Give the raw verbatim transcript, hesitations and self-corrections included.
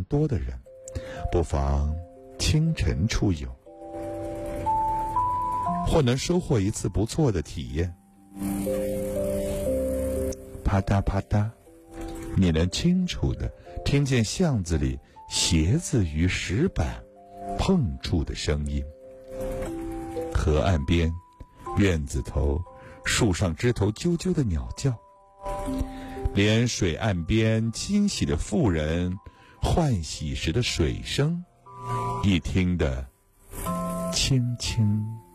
多的人，不妨清晨出游，或能收获一次不错的体验。啪嗒啪嗒，你能清楚地听见巷子里鞋子与石板碰触的声音。河岸边，院子头，树上枝头啾啾的鸟叫，连水岸边清洗的妇人换洗时的水声，一听得清清